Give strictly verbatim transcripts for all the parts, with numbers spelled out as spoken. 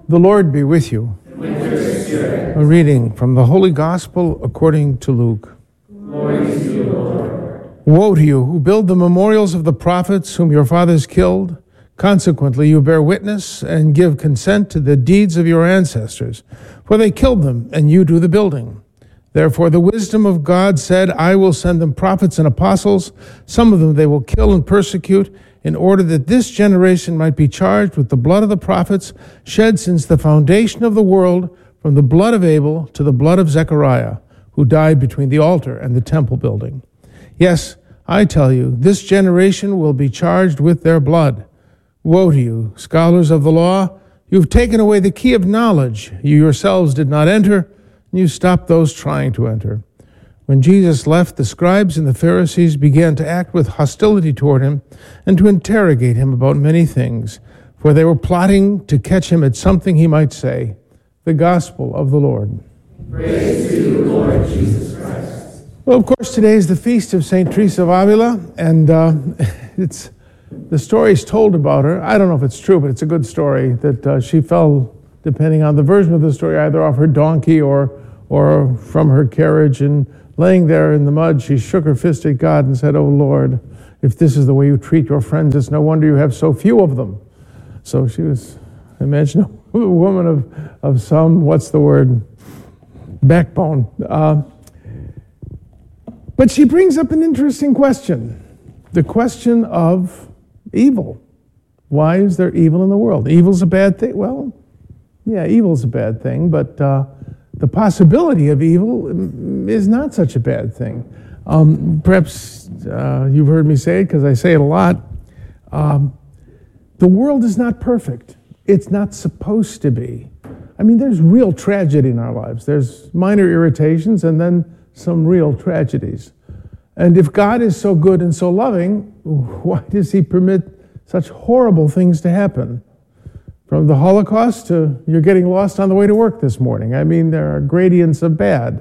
The Lord be with you. And with your spirit. A reading from the Holy Gospel according to Luke. Glory to you, Lord. Woe to you who build the memorials of the prophets whom your fathers killed. Consequently, you bear witness and give consent to the deeds of your ancestors, for they killed them, and you do the building. Therefore, the wisdom of God said, I will send them prophets and apostles. Some of them they will kill and persecute, in order that this generation might be charged with the blood of the prophets shed since the foundation of the world, from the blood of Abel to the blood of Zechariah, who died between the altar and the temple building. Yes, I tell you, this generation will be charged with their blood. Woe to you, scholars of the law! You've taken away the key of knowledge. You yourselves did not enter, and you stopped those trying to enter. When Jesus left, the scribes and the Pharisees began to act with hostility toward him and to interrogate him about many things, for they were plotting to catch him at something he might say. The Gospel of the Lord. Praise to you, Lord Jesus Christ. Well, of course, today is the feast of Saint Teresa of Avila, and uh, it's the story's told about her. I don't know if it's true, but it's a good story that uh, she fell, depending on the version of the story, either off her donkey or or from her carriage, and laying there in the mud, she shook her fist at God and said, "Oh Lord, if this is the way you treat your friends, it's no wonder you have so few of them." So she was, imagine a woman of, of some, what's the word, backbone. Uh, but she brings up an interesting question, the question of evil. Why is there evil in the world? Evil's a bad thing? Well, yeah, evil's a bad thing, but uh, the possibility of evil is not such a bad thing. Um, perhaps uh, you've heard me say it because I say it a lot. Um, the world is not perfect. It's not supposed to be. I mean, there's real tragedy in our lives. There's minor irritations and then some real tragedies. And if God is so good and so loving, why does he permit such horrible things to happen? From the Holocaust to you're getting lost on the way to work this morning. I mean, there are gradients of bad.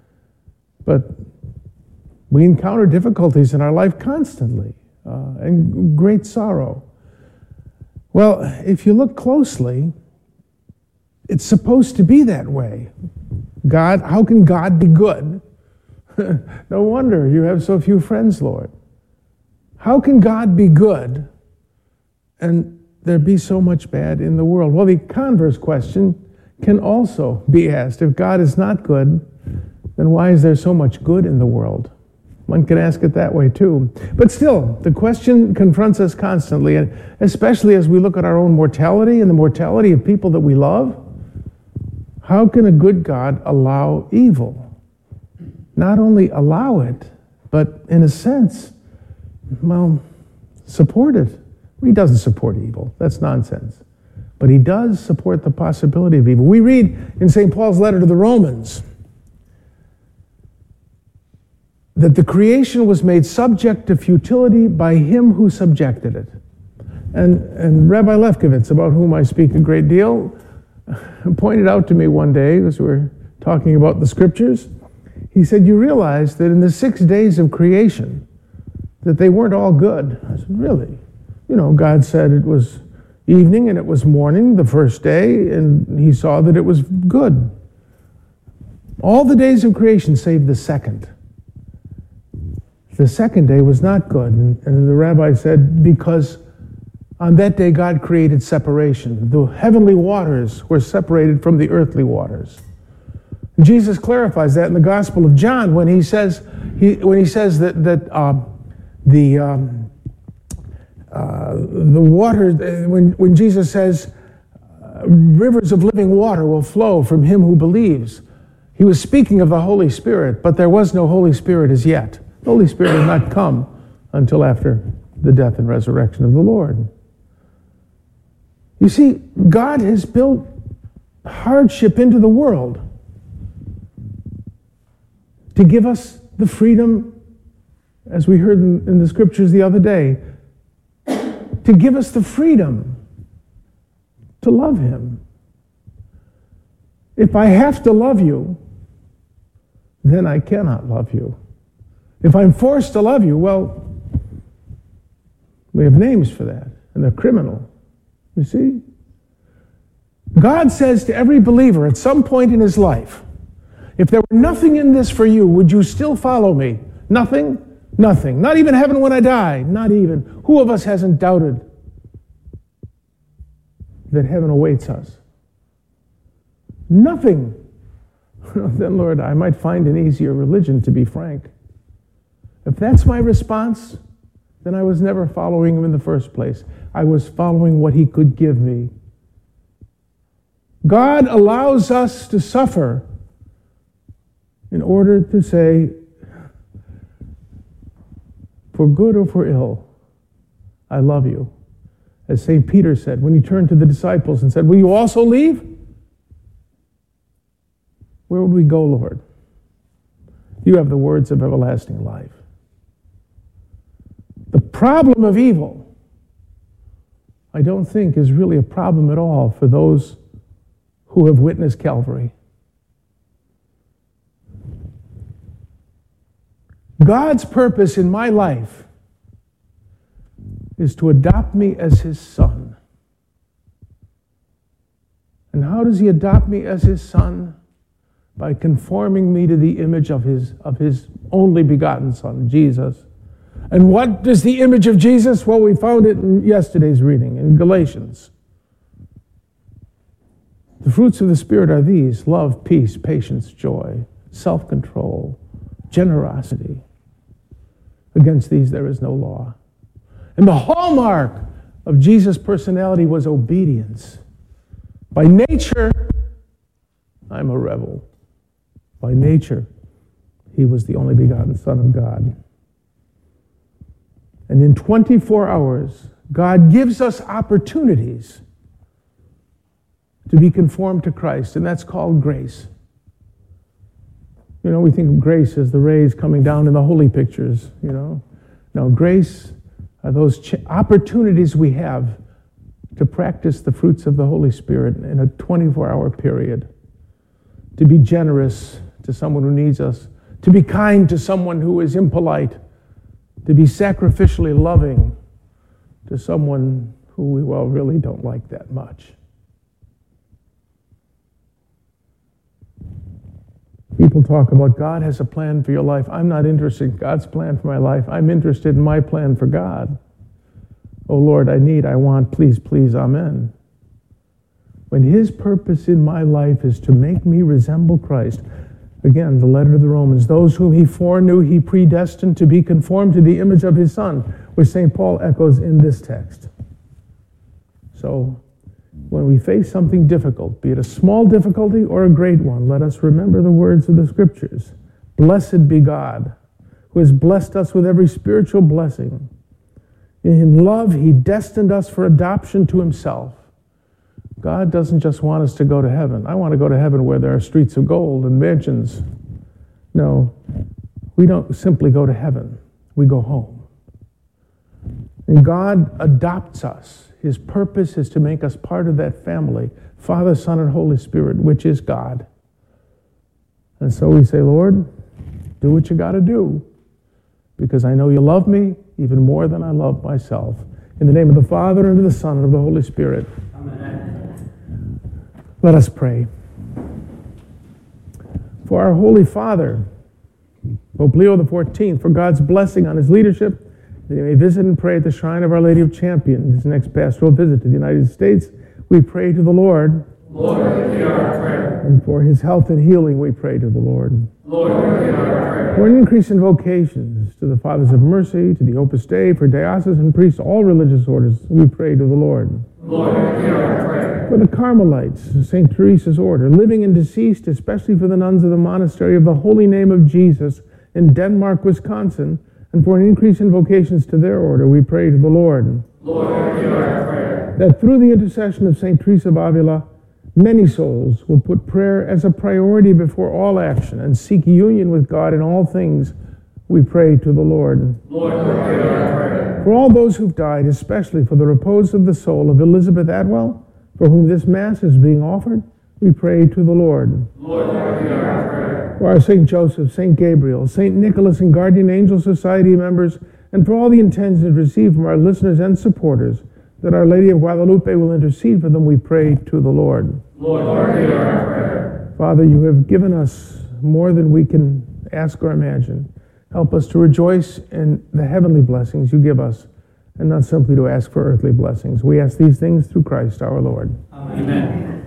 But we encounter difficulties in our life constantly, uh, and great sorrow. Well, if you look closely, it's supposed to be that way. God, how can God be good? No wonder you have so few friends, Lord. How can God be good and there be so much bad in the world? Well, the converse question can also be asked. If God is not good, then why is there so much good in the world? One can ask it that way too. But still, the question confronts us constantly, and especially as we look at our own mortality and the mortality of people that we love. How can a good God allow evil? Not only allow it, but in a sense, well, support it. He doesn't support evil. That's nonsense. But he does support the possibility of evil. We read in Saint Paul's letter to the Romans that the creation was made subject to futility by him who subjected it. And, and Rabbi Lefkowitz, about whom I speak a great deal, pointed out to me one day as we were talking about the scriptures, he said, you realize that in the six days of creation, that they weren't all good. I said, really? You know, God said it was evening and it was morning the first day, and he saw that it was good. All the days of creation save the second. The second day was not good. And, and the rabbi said, because on that day God created separation. The heavenly waters were separated from the earthly waters. And Jesus clarifies that in the Gospel of John when he says he when he says that that uh, the um, uh, the water when when Jesus says uh, rivers of living water will flow from him who believes. He was speaking of the Holy Spirit, but there was no Holy Spirit as yet. The Holy Spirit had not come until after the death and resurrection of the Lord. You see, God has built hardship into the world to give us the freedom, as we heard in, in the scriptures the other day, to give us the freedom to love him. If I have to love you, then I cannot love you. If I'm forced to love you, well, we have names for that, and they're criminal. You see? God says to every believer at some point in his life, if there were nothing in this for you, would you still follow me? Nothing? Nothing. Not even heaven when I die. Not even. Who of us hasn't doubted that heaven awaits us? Nothing. Then, Lord, I might find an easier religion, to be frank. If that's my response, then I was never following him in the first place. I was following what he could give me. God allows us to suffer in order to say, for good or for ill, I love you. As Saint Peter said when he turned to the disciples and said, will you also leave? Where would we go, Lord? You have the words of everlasting life. The problem of evil, I don't think, is really a problem at all for those who have witnessed Calvary. God's purpose in my life is to adopt me as his son. And how does he adopt me as his son? By conforming me to the image of his, of his only begotten Son, Jesus. And what is the image of Jesus? Well, we found it in yesterday's reading, in Galatians. The fruits of the Spirit are these: love, peace, patience, joy, self-control, generosity. Against these there is no law. And the hallmark of Jesus' personality was obedience. By nature, I'm a rebel. By nature, he was the only begotten Son of God. And in twenty-four hours, God gives us opportunities to be conformed to Christ, and that's called grace. You know, we think of grace as the rays coming down in the holy pictures, you know. No, grace are those ch- opportunities we have to practice the fruits of the Holy Spirit in a twenty-four hour period, to be generous to someone who needs us, to be kind to someone who is impolite, to be sacrificially loving to someone who we, well, really don't like that much. People talk about God has a plan for your life. I'm not interested in God's plan for my life. I'm interested in my plan for God. Oh Lord, I need, I want, please, please, amen. When his purpose in my life is to make me resemble Christ, again, the letter to the Romans, those whom he foreknew, he predestined to be conformed to the image of his Son, which Saint Paul echoes in this text. So, when we face something difficult, be it a small difficulty or a great one, let us remember the words of the Scriptures. Blessed be God, who has blessed us with every spiritual blessing. In love, he destined us for adoption to himself. God doesn't just want us to go to heaven. I want to go to heaven where there are streets of gold and mansions. No, we don't simply go to heaven. We go home. And God adopts us. His purpose is to make us part of that family, Father, Son, and Holy Spirit, which is God. And so we say, Lord, do what you got to do, because I know you love me even more than I love myself. In the name of the Father, and of the Son, and of the Holy Spirit. Amen. Let us pray. For our Holy Father, Pope Leo the fourteenth, for God's blessing on his leadership, that he may visit and pray at the shrine of Our Lady of Champion, his next pastoral visit to the United States, we pray to the Lord. Lord, hear our prayer. And for his health and healing, we pray to the Lord. Lord, hear our prayer. For an increase in vocations, to the Fathers of Mercy, to the Opus Dei, for diocesan priests, all religious orders, we pray to the Lord. Lord, hear our prayer. For the Carmelites, Saint Teresa's order, living and deceased, especially for the nuns of the Monastery of the Holy Name of Jesus in Denmark, Wisconsin, and for an increase in vocations to their order, we pray to the Lord. Lord, hear our prayer. That through the intercession of Saint Teresa of Avila, many souls will put prayer as a priority before all action and seek union with God in all things, we pray to the Lord. Lord, hear our prayer. For all those who've died, especially for the repose of the soul of Elizabeth Atwell, for whom this Mass is being offered, we pray to the Lord. Lord, hear our prayer. For our Saint Joseph, Saint Gabriel, Saint Nicholas, and Guardian Angel Society members, and for all the intentions received from our listeners and supporters, that Our Lady of Guadalupe will intercede for them, we pray to the Lord. Lord, hear our prayer. Father, you have given us more than we can ask or imagine. Help us to rejoice in the heavenly blessings you give us, and not simply to ask for earthly blessings. We ask these things through Christ our Lord. Amen.